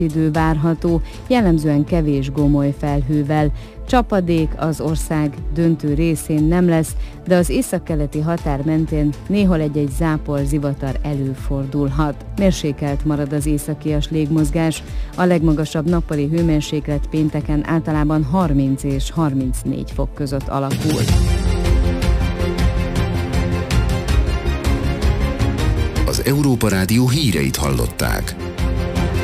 idő várható, jellemzően kevés gomoly felhővel. Csapadék az ország döntő részén nem lesz, de az északkeleti határ mentén néhol egy-egy zápor, zivatar előfordulhat. Mérsékelt marad az északias légmozgás, a legmagasabb nappali hőmérséklet pénteken általában 30 és 34 fok között alakul. Az Európa Rádió híreit hallották.